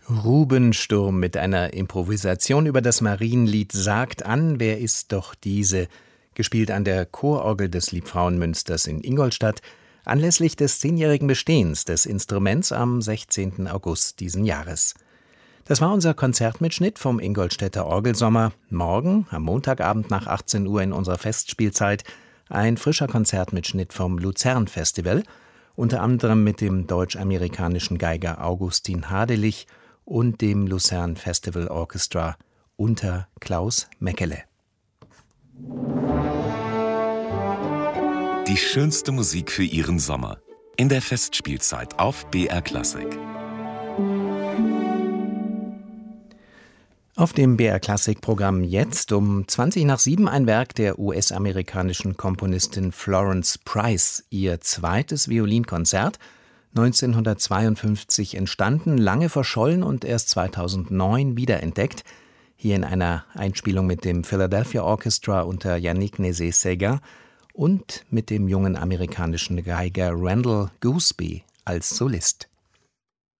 Ruben Sturm mit einer Improvisation über das Marienlied »Sagt an, wer ist doch diese?«, gespielt an der Chororgel des Liebfrauenmünsters in Ingolstadt, anlässlich des 10-jährigen Bestehens des Instruments am 16. August diesen Jahres. Das war unser Konzertmitschnitt vom Ingolstädter Orgelsommer. Morgen, am Montagabend nach 18 Uhr in unserer Festspielzeit, ein frischer Konzertmitschnitt vom Luzern-Festival, unter anderem mit dem deutsch-amerikanischen Geiger Augustin Hadelich und dem Lucerne Festival Orchestra unter Klaus Meckele. Die schönste Musik für Ihren Sommer in der Festspielzeit auf BR Klassik. Auf dem BR Klassik-Programm jetzt um 7:20 ein Werk der US-amerikanischen Komponistin Florence Price, ihr zweites Violinkonzert, 1952 entstanden, lange verschollen und erst 2009 wiederentdeckt, hier in einer Einspielung mit dem Philadelphia Orchestra unter Yannick Nézet-Séguin und mit dem jungen amerikanischen Geiger Randall Gooseby als Solist.